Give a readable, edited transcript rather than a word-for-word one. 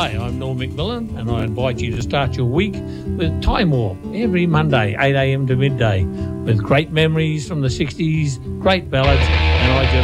Hi, I'm Norm McMillan, and I invite you to start your week with Time Warp every Monday, 8 a.m. to midday, with great memories from the 60s, great ballads, and I